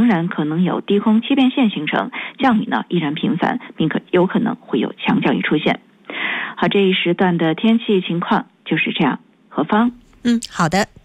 仍然可能有低空欺骗线形成，降雨呢依然频繁，并有可能会有强降雨出现。好，这一时段的天气情况就是这样。何方？ 好的，